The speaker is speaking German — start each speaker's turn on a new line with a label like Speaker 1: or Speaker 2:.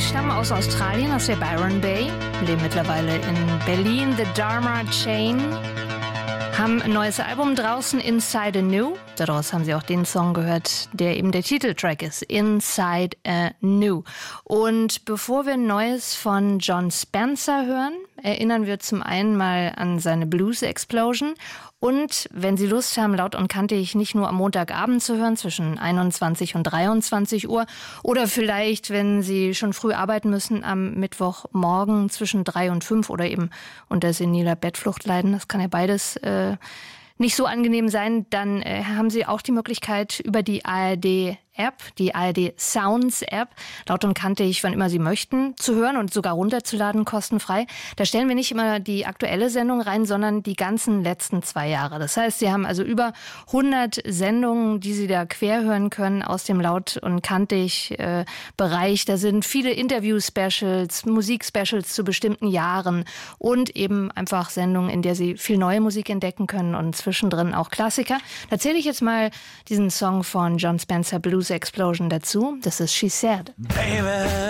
Speaker 1: stammen aus Australien, aus der Byron Bay, leben mittlerweile in Berlin. The Dharma Chain haben ein neues Album draußen, Inside Anew. Daraus haben Sie auch den Song gehört, der eben der Titeltrack ist, Inside Anew. Und bevor wir Neues von Jon Spencer hören, erinnern wir zum einen mal an seine Blues Explosion. Und wenn Sie Lust haben, Laut und Kantig nicht nur am Montagabend zu hören, zwischen 21 und 23 Uhr, oder vielleicht, wenn Sie schon früh arbeiten müssen, am Mittwochmorgen zwischen 3 und 5 oder eben unter seniler Bettflucht leiden, das kann ja beides nicht so angenehm sein, dann haben Sie auch die Möglichkeit, über die ARD-App, die ARD-Sounds-App, Laut und Kantig, wann immer Sie möchten, zu hören und sogar runterzuladen, kostenfrei. Da stellen wir nicht immer die aktuelle Sendung rein, sondern die ganzen letzten 2 Jahre. Das heißt, Sie haben also über 100 Sendungen, die Sie da quer hören können aus dem Laut und Kantig-Bereich. Da sind viele Interview-Specials, Musik-Specials zu bestimmten Jahren und eben einfach Sendungen, in der Sie viel neue Musik entdecken können und zwischendrin auch Klassiker. Da zähle ich jetzt mal diesen Song von Jon Spencer, Blues Explosion, dazu. Das ist She Said.
Speaker 2: Baby.